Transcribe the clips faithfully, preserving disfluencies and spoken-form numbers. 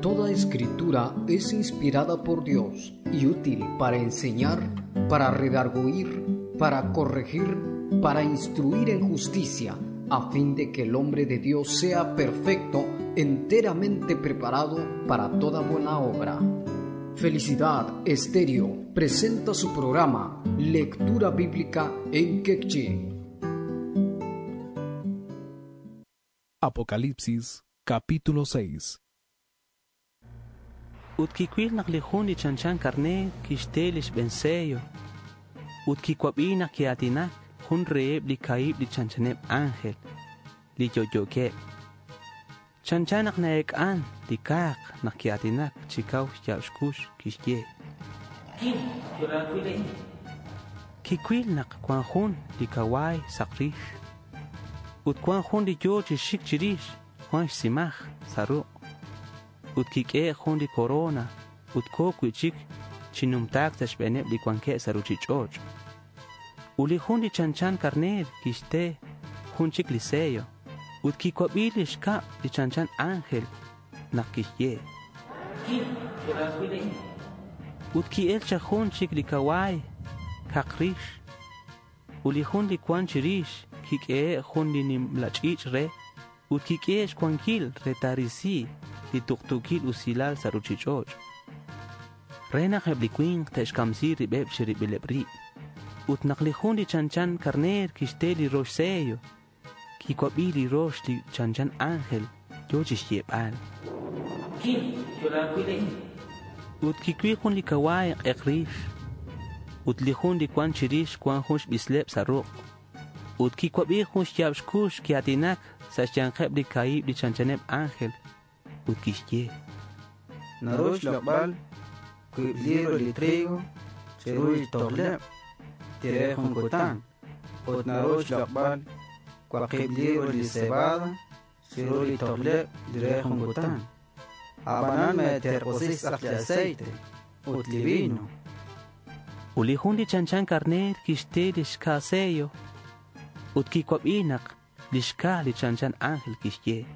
Toda escritura es inspirada por Dios y útil para enseñar, para redarguir, para corregir, para instruir en justicia, a fin de que el hombre de Dios sea perfecto, enteramente preparado para toda buena obra. Felicidad Estéreo presenta su programa Lectura Bíblica en Quechí. Apocalipsis, capítulo seis. Utkikwil naklihun di chanchan karne kishtelish benseyo. Utkikwabin nakiatinak hun reeb li kaib li chanchaneb ángel li yoyoke. Chanchanak naek an li kak nakiatinak chikaw yaushkush kishye. Kim, yurakwile. Kikwil nak kwanjun li kawai sakrish. Utkwanjun li yo chishik chirish juan simach saru. Utkike hundi corona, utko kuchik, chinumtak tashbeneb li kwanke saruchichoch. Uli hundi chanchan karner, kiste, hunchik liseyo. Utkikwabil shka li chanchan ángel, nakishye. Kim, yurakwile. Utki elcha hunchik li kawai, kakrish. Uli hundi kwan chirish, kike hundi nimlachich re, utkike shkwankil retarisi, li tuktukil usilal saruchichoch. Rena hebliquin teshkamsi ribeb shiribilebri. Ut naklihun li chanchan karner kishteli rosh seyo. Kikwabili rosh li chanchan ángel yochish yebal. Kim, yurakwile. Ut kikwihun li kawai ekrish. Ut lihun li kwan chirish kwan hush bisleb saruk. Ut kikwabihun yabshkush kiatinak sashyankheb li kaib li chanchaneb ángel. Utkishye. Narosh lakbal, kuibliro li trigo, cheruy toblep, tirejun kutan. Ot narosh lakbal, kwakibliro li cebada, cheruy toblep, tirejun kutan. Abanan me terposis akli aceite, ut li vino. Ulihun li chanchan karner kishte li shka seyo. Utkikwabinak li shka li chanchan ángel kishye.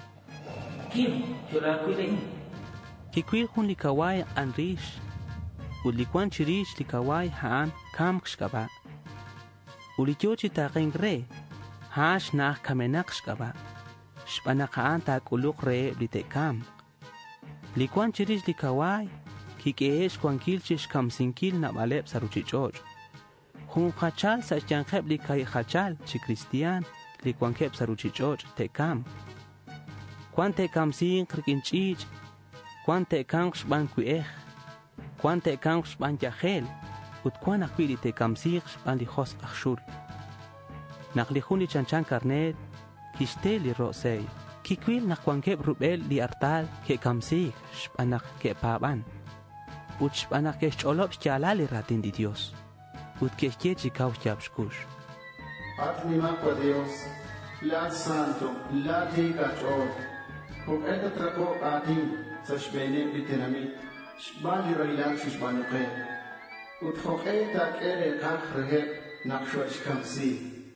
Kim, yurakwile. Kikwil hun li kawai anrish. Ulikwan chirish li kawai haan kam kshkaba. Ulikyochi taqing re. Hash nah kamenak shkaba. Shpanak haan tak uluk re li te kam. Likwan chirish li kawai. Kikeesh kwan kilchish kam sinkil na maleb saruchichoch. Hun khachal sa jankheb li kay khachal chi kristiyan. Likwan keb saruchichoch te kam. Quante kamsin krikinchich, quante kanks ban kuech, quante kanks ban yahel, ut quan akwili te kamsix ban li hos achshur. Naklihun li chanchan karnet, kiste li rosei, kikwil nakwankeb rubel li artal ke kamsix, shpanak ke paban. Ut shpanak ke cholop shchalali ratin di Dios, ut ke chechi kau chabshkush. Atnima por Dios, la santo, la diga chol. Kung ito trako ating sa shbenim bitinamit, shbali railan shishbanuke. Uthoke tak ere kakrehe nakshwash kamsi.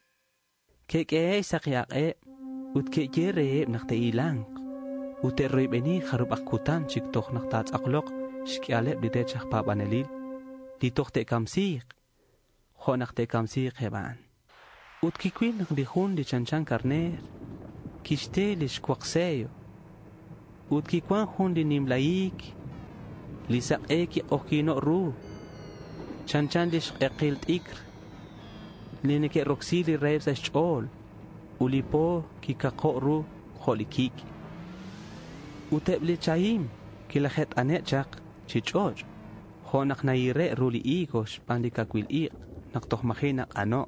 Keke sakyae, utkeke reeb nakte ilang. Ute reebeni kharubakutan chiktok naktat aklok, shkyaleb dite chakpabanelil. Ditokte kamsik, ho nakte kamsik heban. Utkikwil nakdihun di chanchan karner, kishte li shkwakseyo. Utkikwan hun li nimlaik, li sakeki okino ru, chanchan li shqeqilt ikr, li neke roksi li reib sa shchol, ulipo ki kako ru kholikik. Uteb li chayim, ki la khet anet chak, chichoj, honak na ire ru li igos, pan li kakwil ik, naktoh makinak ano.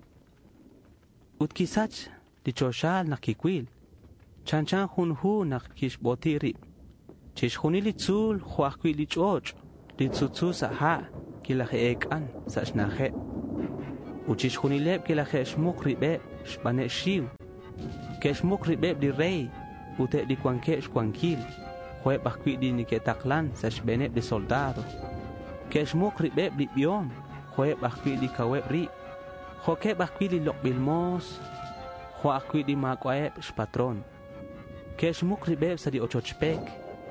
Utkisach, li choshal nakikwil, chanchan hun hu nak kish botiri. Chish huni li tzul huakwi li choch. Li tzutzu sa ha kila he ekan sa shnahe. Uchish huni leb kila he shmuk ribe shbane shiw. Ke shmuk ribe li rey. Ute li kwanke shkwankil. Hue bakwi li nike taklan sa shbene li soldado. Ke shmuk ribe li bion. Hue bakwi li kaweb ri. Hoke bakwi li lokbilmos. Huakwi li makwaeb shpatron. Kesh mukri beb sa di ochochpek,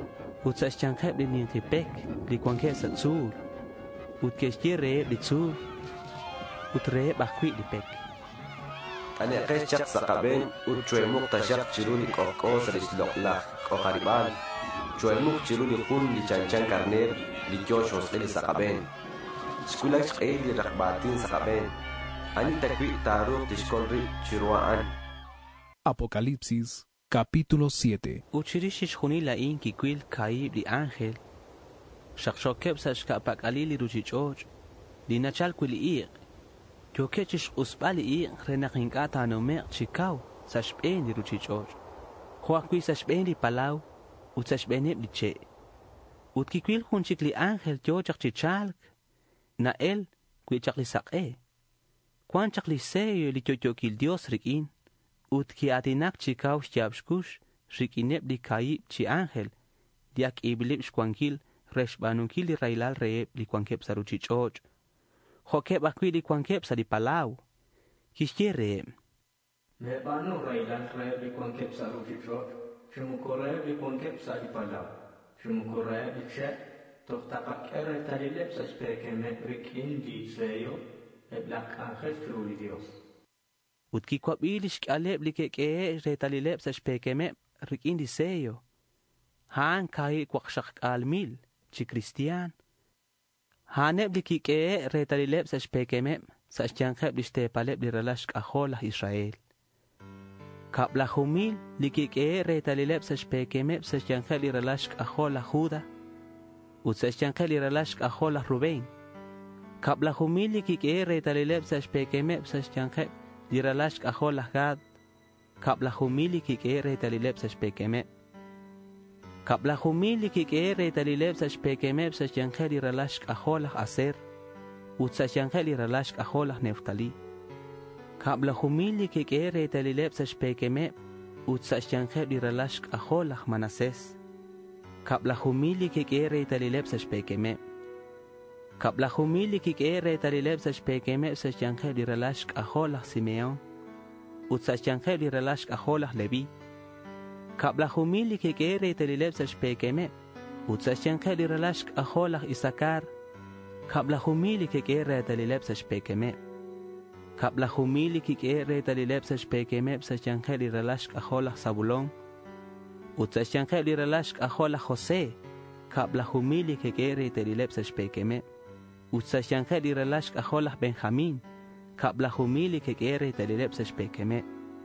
ut sa chankheb li nin khipek li kwankhe sa tsur ut kesh re li tsur ut re bakwi li pek ane kesh chak sakaben ut chwemuk tashak chiruni kokko salis lokla kokariban chwemuk chiruni khun li chanchan karner li kyoshos li sakaben skulak qey li rakbatin sakaben ani takwi taruh tishkolri chirwaan. Apocalipsis capítulo siete. Uchirish juni la in kikwil kaib li ángel shakshokeb sa shkapak alili ruchichoch li nachal kwili iq kyokechish usbali iq renakinkata no me chikaw sa shpen li ruchichoch khwakwi sa shpen li palaw ut sa shpen li che ut kikwil junchik li ángel kyochak chichalk na el kwichak li saqe kwanchak li seyo li kyokyokil Dios rikin ut ki atinak chikaw shabshkush rikineb li kaib chi ángel diak ibilib shkwankil reshbanunkil li railal reeb li kwankeb sa ruchichoch khokeb akwi li kwankeb sa li palaw kishye reeb mebanu railal reeb li kwankeb sa ruchichoch shumukoreb li kwankeb sa li palaw shumukoreb li che tohtapak ere talileb sa spekeme rikin di seyo eblak ángel fruli Dios ut ki kwabilish kaleb li keke retalileb sa spekeme rikin di seyo han kai kwakshak almil chi Cristian haneb li kike retalileb sa spekeme sa chankheb li stepaleb li relash ahola Israel kapla humil li kike retalileb sa spekeme sa chankheb li relash ahola Juda ut sa chankheb li relash ahola Ruben kapla humil li kike retalileb sa spekeme sa chankheb li relash ahola Gad kapla humil li kike retalileb sa spekeme kapla humili kike retalileb sa spekemeb sa chankheli relash aholah Aser ut sa chankheli relash aholah Neftali kapla humili kike retalileb sa spekemeb ut sa chankheli relash aholah Manases kapla humili kike retalileb sa spekemeb kapla humili kike retalileb sa spekemeb sa chankheli relash aholah Simeon ut sa chankheli relash aholah Levi kapla humili kike retalileb sa spekeme ut sa chankheli relash aholah Isakar kapla humili kike retalileb sa spekeme kapla humili kike retalileb sa spekeme sa chankheli relash aholah Zabulon ut sa chankheli relash aholah Jose kapla humili kike retalileb sa spekeme ut sa chankheli relash aholah Benjamin kapla humili kike retalileb sa spekeme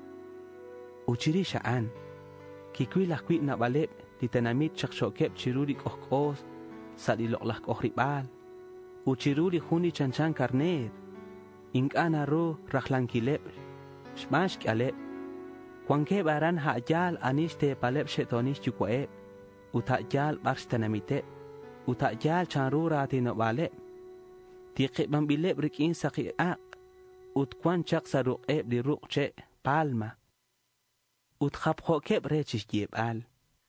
uchiri sha'an kikwil akwit na baleb li tanamit chakshokeb chiruri kohkos sa li loklak kohribal u chiruri huni chanchan karner inkana ro raklankileb shmash kaleb kwankeb aran hajal anish te paleb shetonish chukwaeb u tajal bars tanamite u tajal chanru rati no baleb tiqib bambileb rikin saqiaq ut kwan chak sa ruqeb li ruqche palma ut khapkhokeb rechish yebal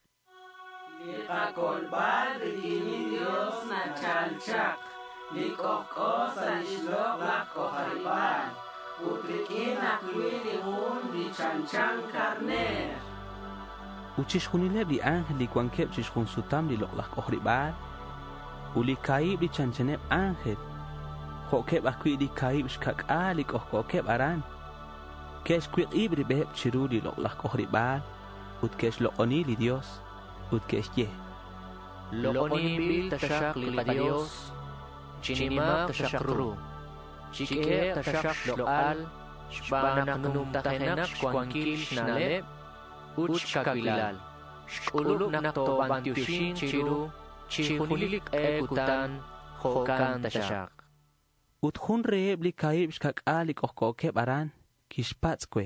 liqa kolbal rikini Dios na chalchak likokos alishloq lak koharibal ut rikin akwili hun di chanchan karner uchish hunileb li ángel li kwankeb chish hun sutam li loqlak kohribal u li kaib li chanchaneb ángel khokeb akwi li kaib shkakal li kohkokeb aran kesh kwik ibri beheb chiruri loklak kohribal ut kesh loqoni li Dios ut kesh ye loqoni bil tashak li Dios chinima tashakru chike tashak loqal shbanak num tahenak shkwankil shnaleb ut shkakilal shkulub nakto bantyushin chiru chihulilik ekutan khokan tashak ut hun reeb li kaib shkakal li kohkokeb aran kishpatzkwe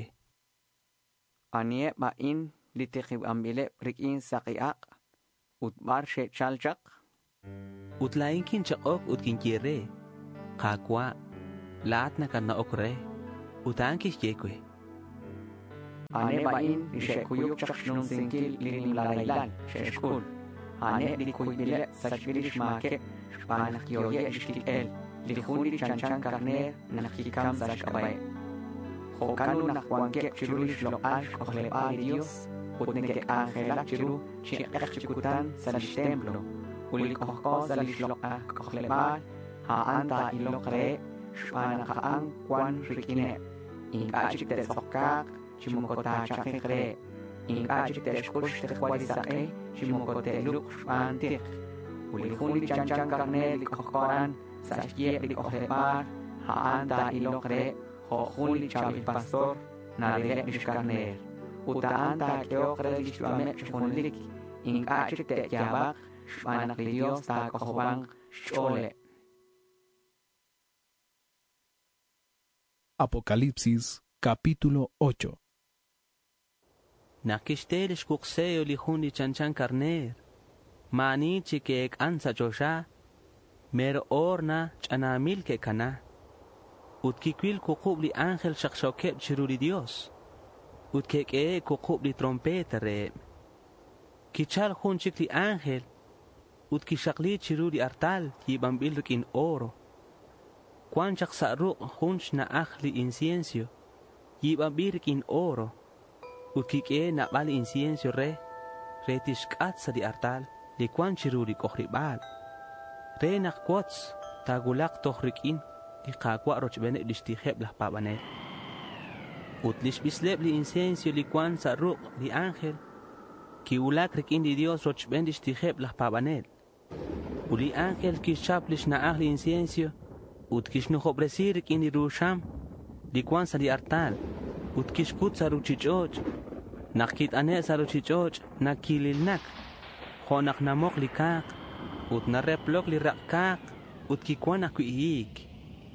anie ma in litikib ambile rikin saqiaq ut bar she chalchak ut lain kin chaqok ut kin kire qaqwa laat na kan okre utan kishkekwe ane ma in she kuyuk chakshnon sinkil linim lailal sheshkul ane likubile sakbilish make shpanak yoye ishtil likuni chanchan karner nakikam sarakabai Hokanu na kuangke chirulish lo ash kohleba Dios utneke ángela chiru chiqeq chikutan salish templo ulik kohko salish loqa kohlebal ha anta ilokre shpana kaan kwan rikine inga chikte sokak chimukota chakre inga chikte shkush tekhwalisae chimukote luk shpantik ulik huli chanchan karne likokoran sashye likohlebal ha anta ilokre ho huli chabi pastor nare mishkarner uta anta keokre lishwame chunlik inga chikte yabak shpanak Dios ta kohbang shole. Apocalipsis capítulo ocho. Nakishtel shkukseo lihuni chanchan karner mani chikek ansa josha mer orna chanamil ke kana utkikwil kukubli ángel shakshokeb chiruli Dios utkeke kukubli trompeta re kichal hun chikli ángel utkishakli chiruli artal yibambil rikin oro kwan chaksaruq hunch na akhli incienso yibambil rikin oro utkike na bal incienso re retishkatsa di artal li kwan chiruli kohribal re nakwots tagulak tohrikin ikakwa rochbene lishtiheb lah pabanet utlish bisleb li incienso li kwan saruq li ángel ki ulak rikin di Dios rochben lishtiheb lah pabanet uli ángel ki shaplish na ahli incienso utkish no khobresir rikin di rusham li kwan sa li artal utkish kut saruchichoch nakit ane saruchichoch nakililnak khonak namok li kak ut nareplok li rakak utkikwana kuiyik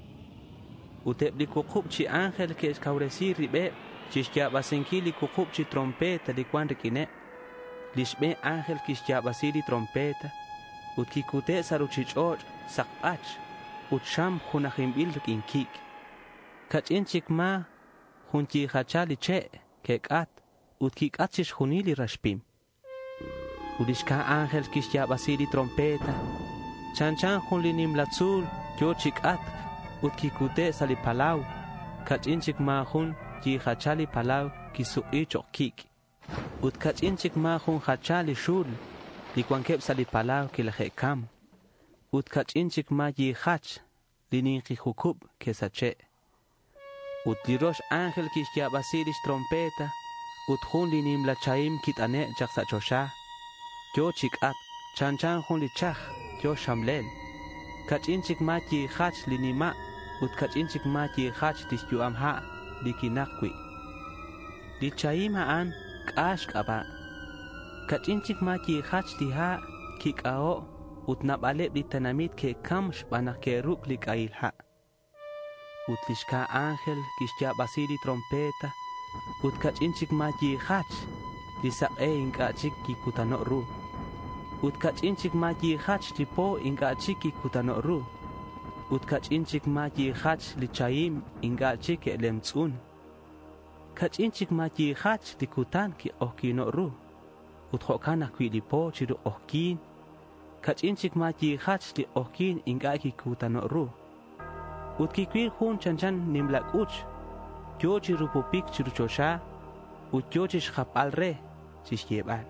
utebli kukub chi ángel ke eskauresir ribe chishya basenkili kukub chi trompeta li kwan rikine lishbe ángel kishya basili trompeta utkikute saruchichoch sakach utsham khunahimbil rikinkik kachinchik ma hunchi khachali che kekat utkikatchish khunili rashpim ulishka ángel kishya basili trompeta chanchan khunlinim latzul yo chikat utkikute sali palau kachinchik mahun ji khachali palau kisu'i chokik utkachinchik mahun khachali shul likwankeb sali palau kilahekam utkachinchik ma ji khach lininki hukub kesache utlirosh ángel kishya basilish trompeta uthun linim lachaim kitane jaksachosha yo chikat chanchan hun lichach yo shamlel kachinchik ma ji khach linima utkachinchik ma ji khach tisyu amha likinakwi lichaim haan kash kaba kachinchik ma ji khach tiha kikao utnabaleb litanamit ke kam shbana ke ruk likailha utlishka ángel kishya basili trompeta utkachinchik ma ji khach lisae inkachik kikutano ru utkachinchik ma ji khach tipo inkachik kikutano ru utkachinchik ma ji khach lichaim inkachik lemtsun kachinchik ma ji khach likutan ki okino ru utkokana kwilipo chiru okin kachinchik ma ji khach li okin inkaki kutano ru utkikwil hun chanchan nimlak uch yo chiru popik chiru chosha utyo chish khapal re chish yebal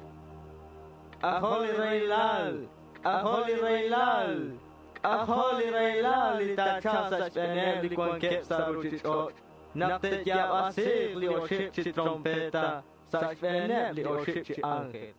Aholi Railal, Aholi Railal, Aholi Railal, itacham sach benem li kwan kep saruchichot. Naktet yab asir li oship chi trompeta, sach benem li oship chi ángel.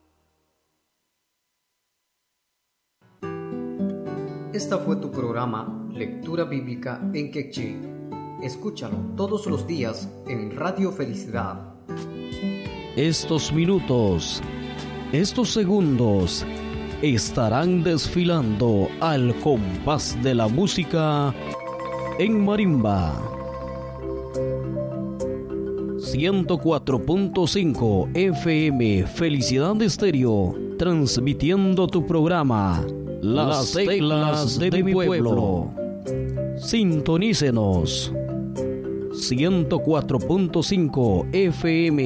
Esta fue tu programa Lectura Bíblica en Quechí. Escúchalo todos los días en Radio Felicidad. Estos minutos, estos segundos estarán desfilando al compás de la música en marimba. ciento cuatro punto cinco F M Felicidad Estéreo, transmitiendo tu programa Las Teclas de mi Pueblo. Sintonícenos. ciento cuatro punto cinco F M